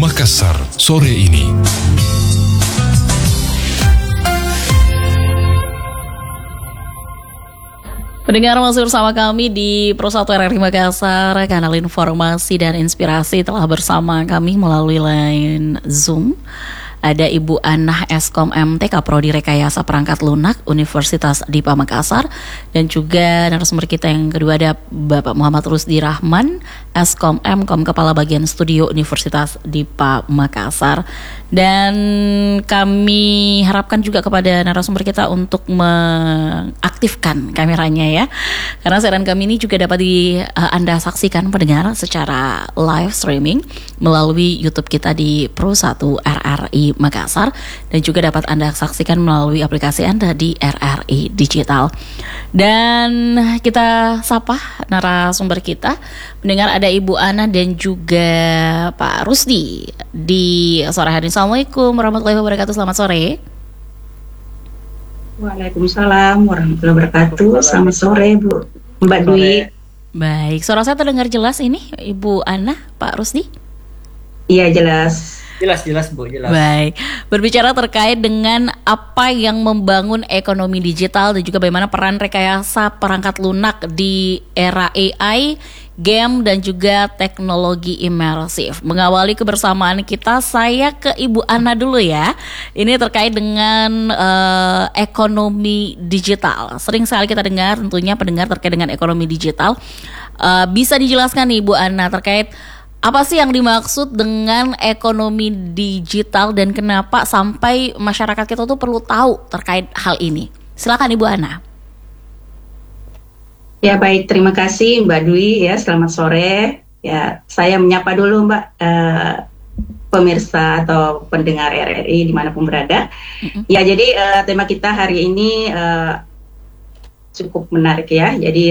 Makassar sore ini. Pendengar masih bersama kami di Pro 1 RRI Makassar, kanal informasi dan inspirasi. Telah bersama kami melalui line Zoom ada Ibu Anah Eskom MT, Kaprodi Rekayasa Perangkat Lunak Universitas Dipa Makassar, dan juga narasumber kita yang kedua ada Bapak Muhammad Rusdi Rahman, Eskom M.Com, Kepala Bagian Studio Universitas Dipa Makassar. Dan kami harapkan juga kepada narasumber kita untuk mengaktifkan kameranya ya, karena siaran kami ini juga dapat Anda saksikan pendengar secara live streaming melalui YouTube kita di Pro 1 RRI Makassar, dan juga dapat Anda saksikan melalui aplikasi Anda di RRI Digital. Dan kita sapa narasumber kita, pendengar ada Ibu Ana dan juga Pak Rusdi di sore hari. Assalamualaikum warahmatullahi wabarakatuh. Selamat sore. Waalaikumsalam warahmatullahi wabarakatuh. Selamat sore Bu Mbak Dwi. Baik, suara saya terdengar jelas ini Ibu Ana, Pak Rusdi? Iya jelas. Jelas Bu, jelas. Baik, berbicara terkait dengan apa yang membangun ekonomi digital dan juga bagaimana peran rekayasa perangkat lunak di era AI, game dan juga teknologi imersif. Mengawali kebersamaan kita, saya ke Ibu Ana dulu ya. Ini terkait dengan ekonomi digital. Sering sekali kita dengar, tentunya pendengar terkait dengan ekonomi digital. Bisa dijelaskan nih Ibu Ana terkait apa sih yang dimaksud dengan ekonomi digital dan kenapa sampai masyarakat kita tuh perlu tahu terkait hal ini? Silakan Ibu Ana. Ya baik, terima kasih Mbak Dwi ya, selamat sore. Ya, saya menyapa dulu Mbak pemirsa atau pendengar RRI dimanapun berada. Ya jadi tema kita hari ini cukup menarik ya. Jadi